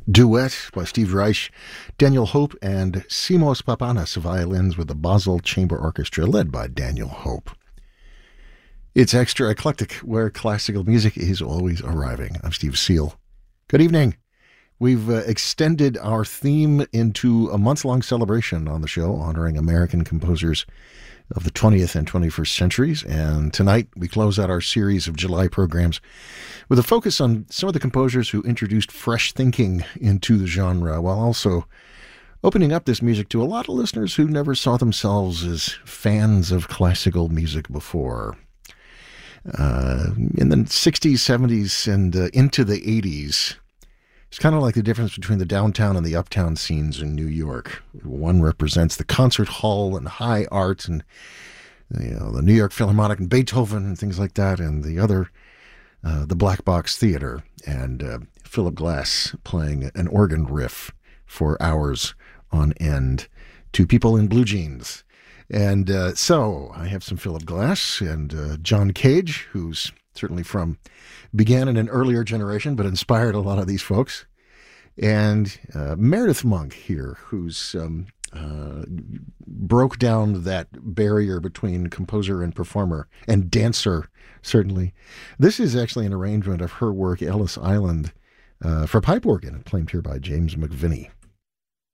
Duet by Steve Reich, Daniel Hope, and Simos Papanas violins with the Basel Chamber Orchestra led by Daniel Hope. It's Extra Eclectic, where classical music is always arriving. I'm Steve Seal. Good evening. We've extended our theme into a month-long celebration on the show honoring American composers of the 20th and 21st centuries, and tonight we close out our series of July programs with a focus on some of the composers who introduced fresh thinking into the genre, while also opening up this music to a lot of listeners who never saw themselves as fans of classical music before. In the 60s, 70s, and into the 80s, it's kind of like the difference between the downtown and the uptown scenes in New York. One represents the concert hall and high art and the New York Philharmonic and Beethoven and things like that, and the other, the Black Box Theater and Philip Glass playing an organ riff for hours on end to people in blue jeans. And so I have some Philip Glass and John Cage, who's certainly began in an earlier generation, but inspired a lot of these folks. And Meredith Monk here, who's broke down that barrier between composer and performer, and dancer, certainly. This is actually an arrangement of her work, Ellis Island, for pipe organ, claimed here by James McVinney.